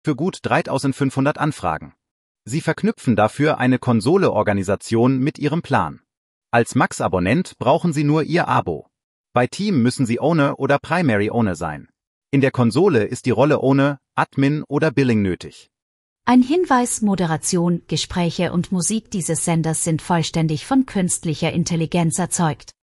für gut 3.500 Anfragen. Sie verknüpfen dafür eine Konsole-Organisation mit Ihrem Plan. Als Max-Abonnent brauchen Sie nur Ihr Abo. Bei Team müssen Sie Owner oder Primary Owner sein. In der Konsole ist die Rolle Owner, Admin oder Billing nötig. Ein Hinweis: Moderation, Gespräche und Musik dieses Senders sind vollständig von künstlicher Intelligenz erzeugt.